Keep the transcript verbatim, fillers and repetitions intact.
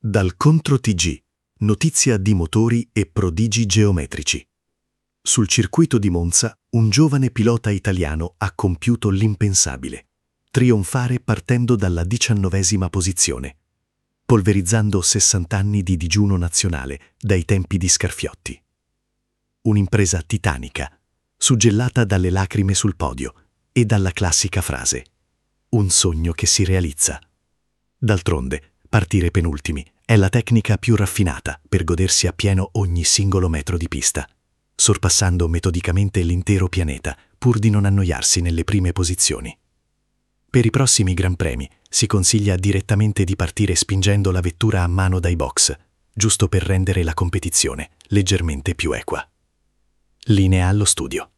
Dal Contro T G, notizia di motori e prodigi geometrici. Sul circuito di Monza, un giovane pilota italiano ha compiuto l'impensabile. Trionfare partendo dalla diciannovesima posizione, polverizzando sessanta anni di digiuno nazionale dai tempi di Scarfiotti. Un'impresa titanica, suggellata dalle lacrime sul podio e dalla classica frase: un sogno che si realizza. D'altronde, partire penultimi è la tecnica più raffinata per godersi appieno ogni singolo metro di pista, sorpassando metodicamente l'intero pianeta pur di non annoiarsi nelle prime posizioni. Per i prossimi Gran Premi si consiglia direttamente di partire spingendo la vettura a mano dai box, giusto per rendere la competizione leggermente più equa. Linea allo studio.